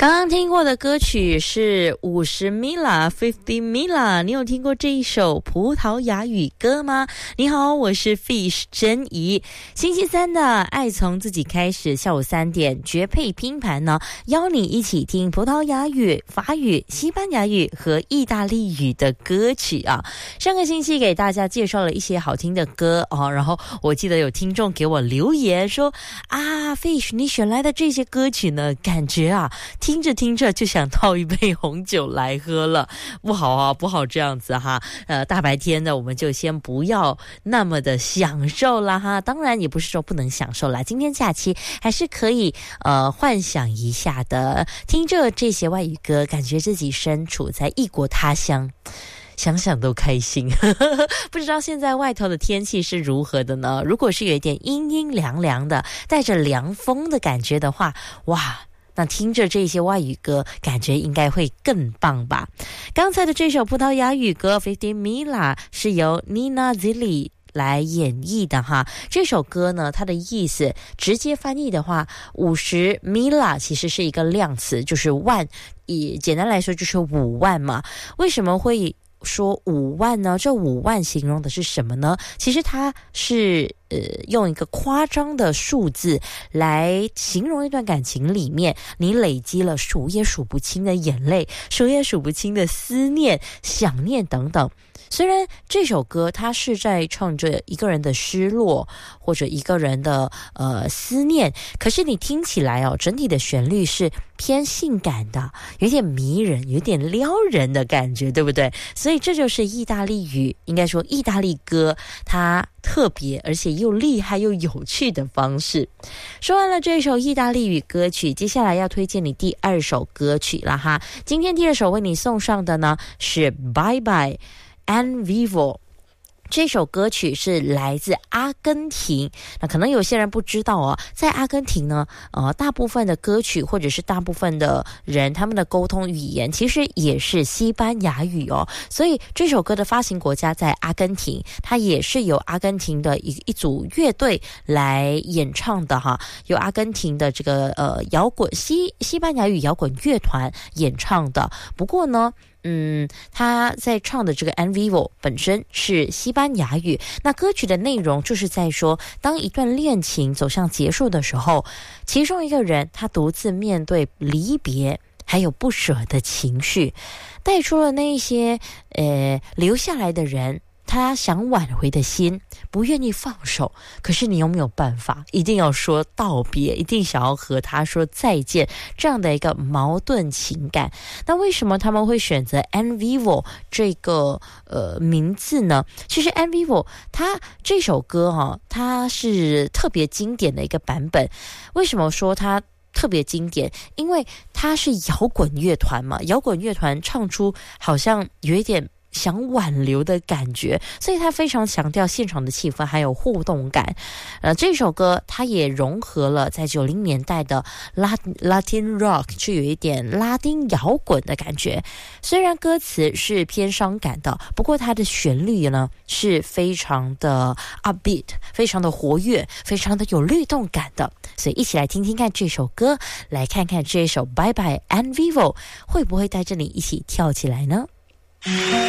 刚刚听过的歌曲是50 Mila 50 Mila， 你有听过这一首葡萄牙语歌吗？你好，我是 Fish 珍怡。星期三的爱从自己开始，下午3点绝配拼盘呢，邀你一起听葡萄牙语、法语、西班牙语和意大利语的歌曲啊。上个星期给大家介绍了一些好听的歌哦，然后我记得有听众给我留言说啊 Fish 你选来的这些歌曲呢，感觉啊听着听着就想倒一杯红酒来喝了。不好啊，不好这样子哈。大白天的我们就先不要那么的享受啦哈。当然也不是说不能享受啦，今天假期还是可以幻想一下的。听着这些外语歌，感觉自己身处在异国他乡，想想都开心。不知道现在外头的天气是如何的呢？如果是有一点阴阴凉凉的，带着凉风的感觉的话，哇，那听着这些外语歌，感觉应该会更棒吧。刚才的这首葡萄牙语歌50 Mila 是由 Nina Zilli 来演绎的哈。这首歌呢，它的意思直接翻译的话，50 Mila 其实是一个量词，就是万，以简单来说就是5万嘛。为什么会说5万呢？这5万形容的是什么呢？其实它是用一个夸张的数字来形容一段感情里面你累积了数也数不清的眼泪，数也数不清的思念、想念等等。虽然这首歌它是在唱着一个人的失落或者一个人的思念，可是你听起来哦，整体的旋律是偏性感的，有点迷人，有点撩人的感觉，对不对？所以这就是意大利语，应该说意大利歌它特别而且又厉害又有趣的方式。说完了这首意大利语歌曲，接下来要推荐你第2首歌曲了哈。今天第2首为你送上的呢是 Bye Bye En Vivo。这首歌曲是来自阿根廷，那可能有些人不知道哦，在阿根廷呢，大部分的歌曲或者是大部分的人，他们的沟通语言其实也是西班牙语哦，所以这首歌的发行国家在阿根廷，它也是由阿根廷的一组乐队来演唱的哈，由阿根廷的这个摇滚西班牙语摇滚乐团演唱的。不过呢，他在唱的这个 En Vivo 本身是西班牙语，那歌曲的内容就是在说，当一段恋情走向结束的时候，其中一个人他独自面对离别还有不舍的情绪，带出了那些留下来的人他想挽回的心，不愿意放手，可是你有没有办法一定要说道别，一定想要和他说再见，这样的一个矛盾情感。那为什么他们会选择 En Vivo 这个名字呢？其实 En Vivo 它这首歌它是特别经典的一个版本。为什么说它特别经典？因为它是摇滚乐团嘛，摇滚乐团唱出好像有一点想挽留的感觉，所以他非常强调现场的气氛还有互动感。这首歌它也融合了在90年代的 Latin Rock， 就有一点拉丁摇滚的感觉。虽然歌词是偏伤感的，不过它的旋律呢是非常的 upbeat， 非常的活跃，非常的有律动感的。所以一起来听听看这首歌，来看看这首 Bye Bye En Vivo 会不会带着你一起跳起来呢？